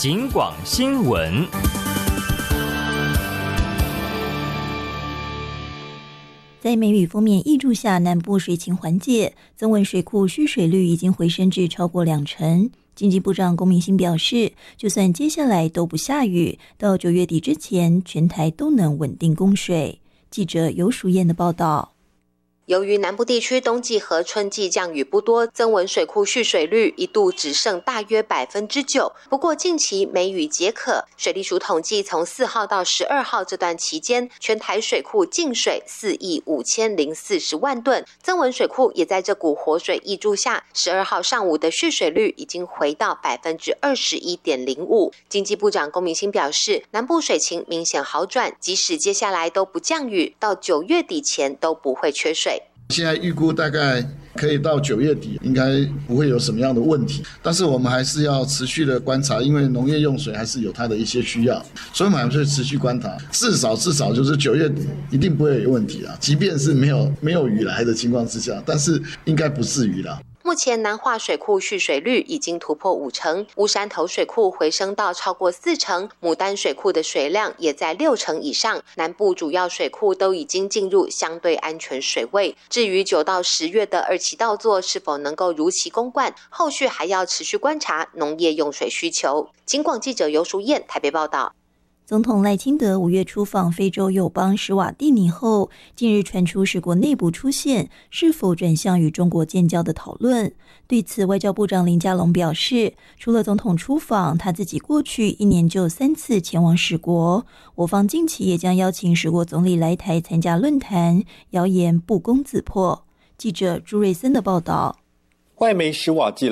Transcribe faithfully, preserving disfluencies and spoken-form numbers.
警广新闻。 在梅雨锋面挹注下，南部水情缓解，增文水库蓄水率已经回升至超过两成。经济部长龚明鑫表示，就算接下来都不下雨，到九月底之前，全台都能稳定供水。记者游淑燕的报道。 由于南部地区冬季和春季降雨不多，增文水库蓄水率一度只剩大约百分之九。不过近期梅雨解渴，水利署统计，从四号到十二号这段期间，全台水库净水四亿五千零四十万吨，增文水库也在这股活水挹注下，十二号上午的蓄水率已经回到百分之二十一点零五。经济部长龚明鑫表示，南部水情明显好转，即使接下来都不降雨，到九月底前都不会缺水。 现在预估大概可以到九月底，应该不会有什么样的问题。但是我们还是要持续的观察，因为农业用水还是有它的一些需要，所以我们还是持续观察。至少至少就是九月底一定不会有问题啊，即便是没有没有雨来的情况之下，但是应该不至于啦。 目前南化水库蓄水率已经突破五成，乌山头水库回升到超过四成，牡丹水库的水量也在六成以上，南部主要水库都已经进入相对安全水位。至于九到十月的二期稻作是否能够如期供灌，后续还要持续观察农业用水需求。警广记者游淑燕台北报道。 总统赖清德五月出访非洲友邦史瓦蒂尼后，近日传出史国内部出现是否转向与中国建交的讨论。对此，外交部长林佳龙表示，除了总统出访，他自己过去一年就三次前往史国，我方近期也将邀请史国总理来台参加论坛，谣言不攻自破。记者朱瑞森的报道。 外媒史瓦济